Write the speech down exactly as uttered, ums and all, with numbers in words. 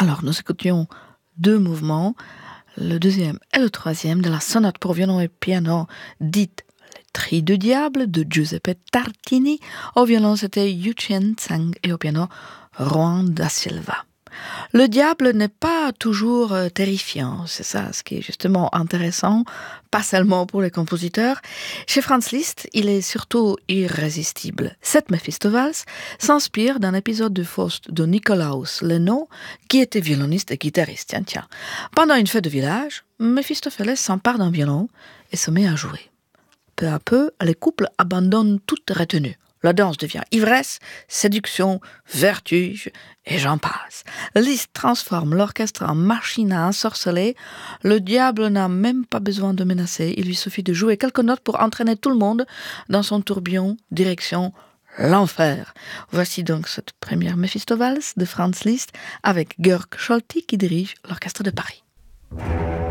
Alors, nous écoutions deux mouvements, le deuxième et le troisième de la sonate pour violon et piano, dite Les Trilles du Diable de Giuseppe Tartini. Au violon, c'était Yu Chien Tsang et au piano, Juan da Silva. Le diable n'est pas toujours euh, terrifiant, c'est ça ce qui est justement intéressant, pas seulement pour les compositeurs. Chez Franz Liszt, il est surtout irrésistible. Cette Méphistophélès s'inspire d'un épisode de Faust de Nikolaus Leno, qui était violoniste et guitariste. Tiens, tiens. Pendant une fête de village, Méphistophélès s'empare d'un violon et se met à jouer. Peu à peu, les couples abandonnent toute retenue. La danse devient ivresse, séduction, vertige, et j'en passe. Liszt transforme l'orchestre en machine à ensorceler. Le diable n'a même pas besoin de menacer. Il lui suffit de jouer quelques notes pour entraîner tout le monde dans son tourbillon, direction l'enfer. Voici donc cette première Méphistophélès de Franz Liszt avec Georg Scholti qui dirige l'orchestre de Paris.